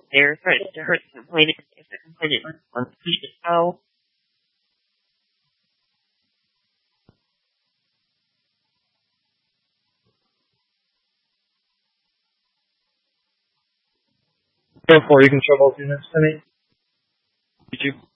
They're threatening to hurt the complainant if the complainant wants to do so. Therefore, you can show both units to me. Did you?